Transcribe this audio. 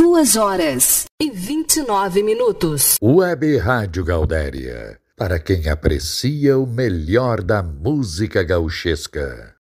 2h29. Web Rádio Gaudéria, para quem aprecia o melhor da música gauchesca.